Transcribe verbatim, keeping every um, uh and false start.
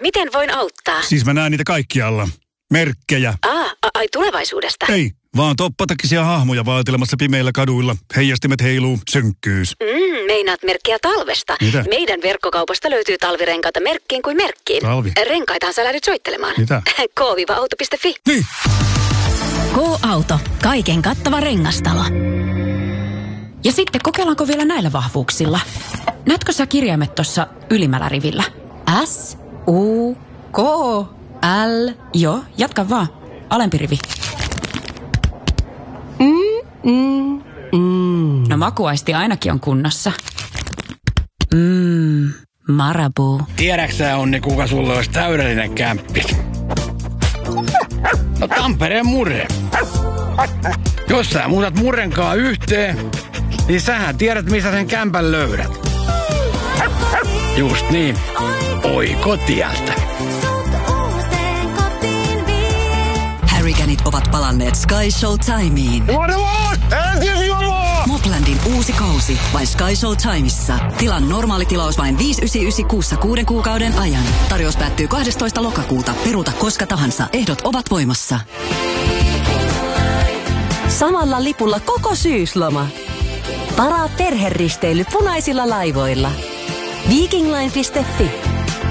miten voin auttaa? Siis mä näen niitä kaikkialla. Merkkejä. Aa, a- ai tulevaisuudesta. Ei, vaan toppatakisia hahmoja vaatelemassa pimeillä kaduilla. Heijastimet heiluu, synkkyys. Mm, meinaat merkkiä talvesta. Mitä? Meidän verkkokaupasta löytyy talvirenkaita merkkiin kuin merkkiin. Talvi? Renkaitahan sä lähdyt soittelemaan. Mitä? k auto piste fi. Niin. K-Auto. Kaiken kattava rengastalo. Ja sitten kokeillaanko vielä näillä vahvuuksilla? Näetkö sä kirjaimet tuossa ylimmällä rivillä? S, U, K, L. Joo, jatka vaan. Alempi rivi. Mm, mm, mm. No makuaisti ainakin on kunnossa. Mmm, Marabou. Tiedäksä, Onni, kuka sulle olisi täydellinen kämppis? No Tampereen Murre. Jos sä muutat Murrenkaan yhteen, niin sähän tiedät, missä sen kämpän löydät. Just niin. Oikotieltä. Harrycanit ovat palanneet Sky Show-timeen. Moplandin uusi kausi vain Sky Show-timeissa. Tilan normaali tilaus vain viisi yhdeksänsataayhdeksänkymmentäyhdeksän kuussa kuuden kuukauden ajan. Tarjous päättyy kahdestoista lokakuuta. Peruuta koska tahansa. Ehdot ovat voimassa. Samalla lipulla koko syysloma. Varaa perheristeily punaisilla laivoilla. Vikingline piste fi